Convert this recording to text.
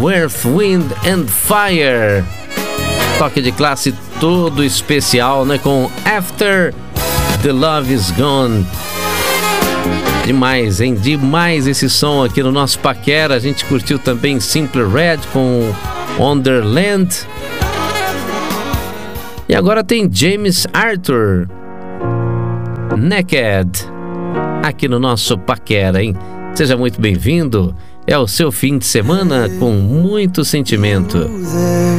Earth, Wind and Fire. Toque de classe todo especial, né? Com After the Love is Gone. Demais, hein? Demais esse som aqui no nosso Paquera. A gente curtiu também Simply Red com Wonderland. E agora tem James Arthur, Naked, aqui no nosso Paquera, hein? Seja muito bem-vindo. É o seu fim de semana com muito sentimento.